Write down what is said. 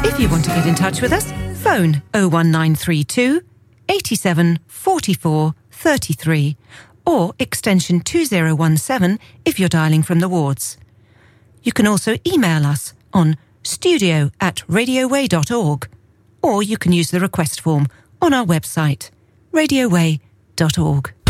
If you want to get in touch with us, phone 01932 87 44 33 or extension 2017 if you're dialling from the wards. You can also email us on studio@radioway.org, or you can use the request form on our website, radioway.org.